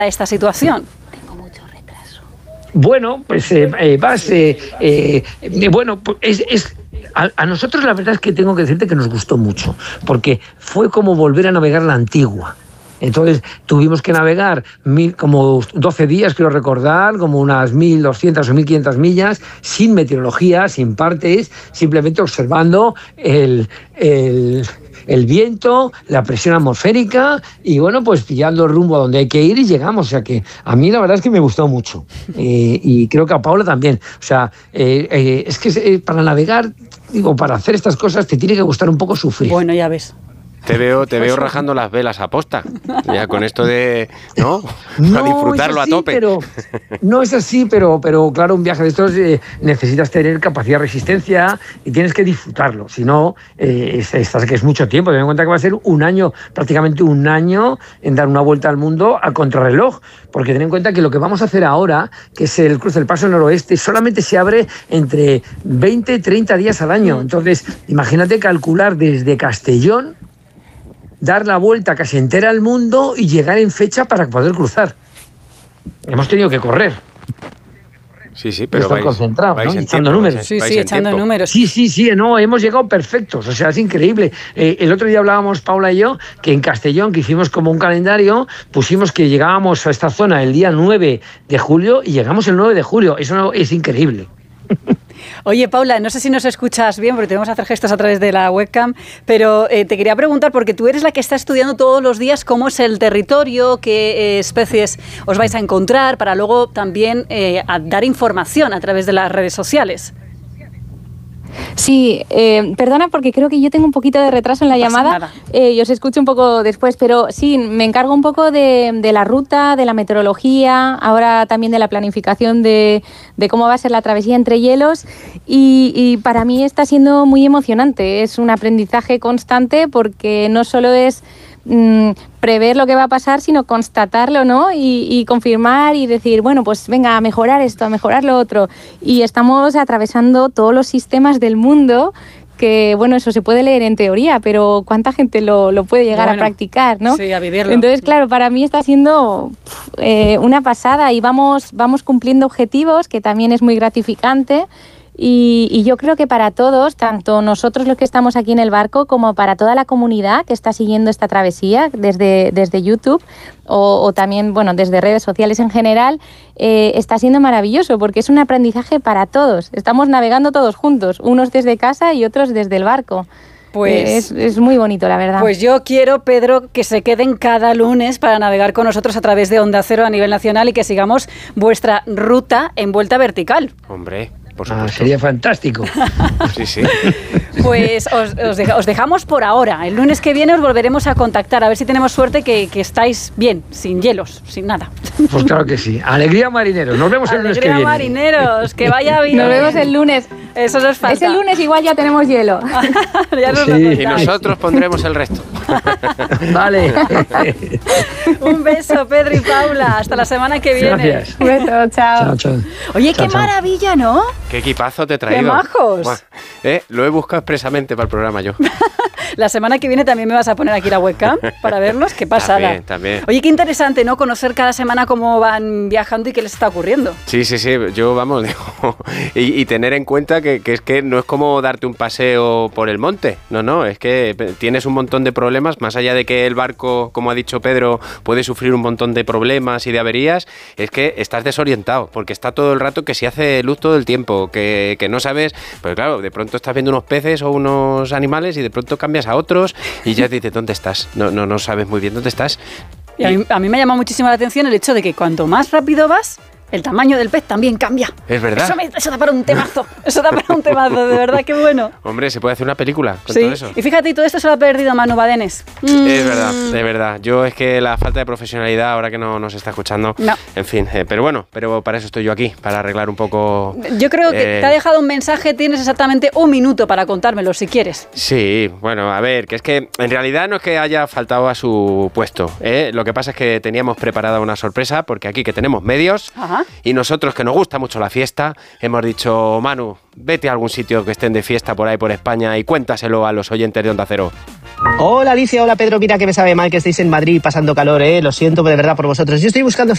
esta situación? Bueno, pues a nosotros la verdad es que tengo que decirte que nos gustó mucho, porque fue como volver a navegar la antigua. Entonces tuvimos que navegar como 12 días, quiero recordar, como unas 1.200 o 1.500 millas, sin meteorología, sin partes, simplemente observando el viento, la presión atmosférica y bueno, pues pillando el rumbo a donde hay que ir y llegamos. O sea que a mí la verdad es que me gustó mucho y creo que a Paula también. O sea, es que para navegar, digo, para hacer estas cosas te tiene que gustar un poco sufrir. Bueno, ya ves. Te veo rajando las velas a posta, ya con esto de, ¿no? A disfrutarlo a tope. No es así, pero claro, un viaje de estos necesitas tener capacidad de resistencia y tienes que disfrutarlo, si no, que es mucho tiempo. Ten en cuenta que va a ser prácticamente un año en dar una vuelta al mundo a contrarreloj, porque ten en cuenta que lo que vamos a hacer ahora, que es el cruce del Paso Noroeste, solamente se abre entre 20 y 30 días al año. Entonces, imagínate calcular desde Castellón, dar la vuelta casi entera al mundo y llegar en fecha para poder cruzar. Hemos tenido que correr. Sí, pero vais concentrados, ¿no? echando números. Sí, echando números. Sí, no, hemos llegado perfectos, o sea, es increíble. El otro día hablábamos, Paula y yo, que en Castellón, que hicimos como un calendario, pusimos que llegábamos a esta zona el día 9 de julio y llegamos el 9 de julio. Eso es increíble. Oye, Paula, no sé si nos escuchas bien porque tenemos que hacer gestos a través de la webcam, pero te quería preguntar, porque tú eres la que está estudiando todos los días cómo es el territorio, qué especies os vais a encontrar, para luego también dar información a través de las redes sociales. Sí, perdona porque creo que yo tengo un poquito de retraso en la llamada y os escucho un poco después, pero sí, me encargo un poco de la ruta, de la meteorología, ahora también de la planificación de cómo va a ser la travesía entre hielos y para mí está siendo muy emocionante, es un aprendizaje constante porque no solo es prever lo que va a pasar, sino constatarlo, ¿no? Y confirmar y decir, bueno, pues venga, a mejorar esto, a mejorar lo otro. Y estamos atravesando todos los sistemas del mundo que, bueno, eso se puede leer en teoría, pero ¿cuánta gente lo puede llegar a practicar, ¿no? Sí, a vivirlo. Entonces, claro, para mí está siendo una pasada y vamos cumpliendo objetivos, que también es muy gratificante. Y yo creo que para todos, tanto nosotros los que estamos aquí en el barco como para toda la comunidad que está siguiendo esta travesía desde YouTube o también desde redes sociales en general, está siendo maravilloso porque es un aprendizaje para todos. Estamos navegando todos juntos, unos desde casa y otros desde el barco. Pues es muy bonito, la verdad. Pues yo quiero, Pedro, que se queden cada lunes para navegar con nosotros a través de Onda Cero a nivel nacional y que sigamos vuestra ruta en vuelta vertical. Hombre, por supuesto. Sería fantástico. Sí. Pues os dejamos por ahora. El lunes que viene os volveremos a contactar, a ver si tenemos suerte que estáis bien, sin hielos, sin nada. Pues claro que sí. Alegría, marineros. Nos vemos el lunes que viene. Alegría, marineros. Que vaya bien. Nos vemos el lunes. Eso nos falta. Ese lunes igual ya tenemos hielo. Ya nos y nosotros pondremos el resto. Vale. Un beso, Pedro y Paula. Hasta la semana que viene. Gracias. Un beso, chao. Oye, Chao, qué maravilla, ¿no? Qué equipazo te he traído. ¡Qué majos! Buah, lo he buscado expresamente para el programa yo. La semana que viene también me vas a poner aquí la webcam para verlos. ¡Qué pasada! También. Oye, qué interesante, ¿no? Conocer cada semana cómo van viajando y qué les está ocurriendo. Sí. Yo, digo, y tener en cuenta que es que no es como darte un paseo por el monte. No, es que tienes un montón de problemas, más allá de que el barco, como ha dicho Pedro, puede sufrir un montón de problemas y de averías, es que estás desorientado, porque está todo el rato que si hace luz todo el tiempo, que no sabes, pues claro, de pronto estás viendo unos peces o unos animales y de pronto cambias a otros y ya dices, ¿dónde estás? No sabes muy bien dónde estás. Y a mí me llama muchísimo la atención el hecho de que cuanto más rápido vas, el tamaño del pez también cambia. Es verdad. Eso da para un temazo. De verdad, qué bueno. Hombre, se puede hacer una película con todo eso. Y fíjate, y todo esto se lo ha perdido Manu Badenes. Es verdad. Yo es que la falta de profesionalidad, ahora que no nos está escuchando, no. En fin, pero para eso estoy yo aquí, para arreglar un poco... Yo creo que te ha dejado un mensaje, tienes exactamente un minuto para contármelo, si quieres. Sí, bueno, a ver, que es que en realidad no es que haya faltado a su puesto, Lo que pasa es que teníamos preparada una sorpresa, porque aquí que tenemos medios... Ajá. Y nosotros, que nos gusta mucho la fiesta, hemos dicho, Manu, vete a algún sitio que estén de fiesta por ahí por España y cuéntaselo a los oyentes de Onda Cero. Hola Alicia, hola Pedro, mira que me sabe mal que estéis en Madrid pasando calor, Lo siento de verdad por vosotros. Yo estoy buscando